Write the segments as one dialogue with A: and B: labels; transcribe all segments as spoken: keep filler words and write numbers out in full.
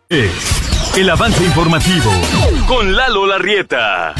A: El avance informativo con Lalo Larrieta.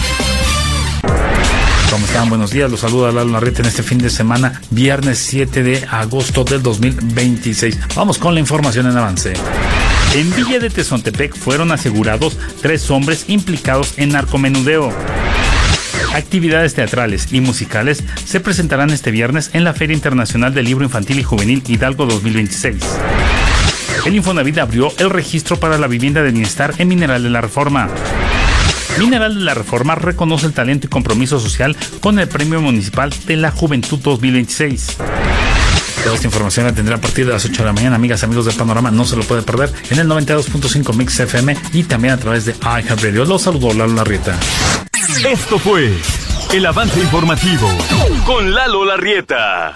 B: ¿Cómo están? Buenos días, los saluda Lalo Larrieta en este fin de semana, viernes siete de agosto del dos mil veintiséis. Vamos con la información en avance. En Villa de Tezontepec fueron asegurados tres hombres implicados en narcomenudeo. Actividades teatrales y musicales se presentarán este viernes en la Feria Internacional del Libro Infantil y Juvenil Hidalgo dos mil veintiséis. El Infonavit abrió el registro para la vivienda de bienestar en Mineral de la Reforma. Mineral de la Reforma reconoce el talento y compromiso social con el Premio Municipal de la Juventud dos mil veintiséis. Toda esta información la tendrá a partir de las ocho de la mañana, amigas, amigos del Panorama, no se lo puede perder en el noventa y dos punto cinco Mix F M y también a través de iHeartRadio. Los saludó Lalo Larrieta.
A: Esto fue el avance informativo con Lalo Larrieta.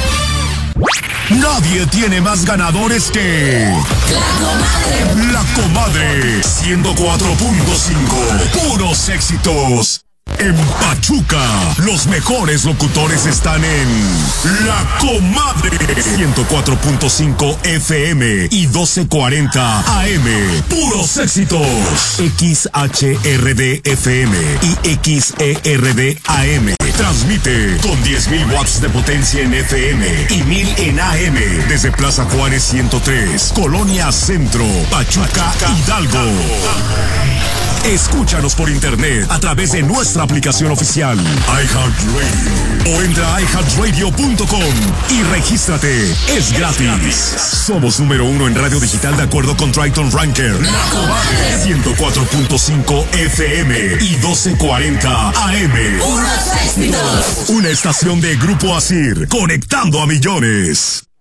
C: Nadie tiene más ganadores que La Comadre. La Comadre ciento cuatro punto cinco. Puros éxitos. En Pachuca, los mejores locutores están en La Comadre ciento cuatro punto cinco F M y doce cuarenta A M. Puros éxitos. X H R D F M y X E R D A M. Transmite con diez mil watts de potencia en F M y mil en A M desde Plaza Juárez ciento tres, Colonia Centro, Pachuca, Hidalgo. Escúchanos por internet a través de nuestra aplicación oficial iHeartRadio o entra a i heart radio punto com y regístrate. Es gratis. Somos número uno en radio digital de acuerdo con Triton Ranker. La Comadre ciento cuatro punto cinco F M y doce cuarenta A M. Puros éxitos. Una estación de Grupo Asir, conectando a millones.